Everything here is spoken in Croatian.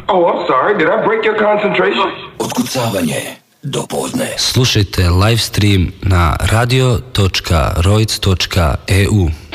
Oh, I'm sorry. Did I break your concentration? Otkucavanje do podne. Slušajte live stream na radio.roic.eu.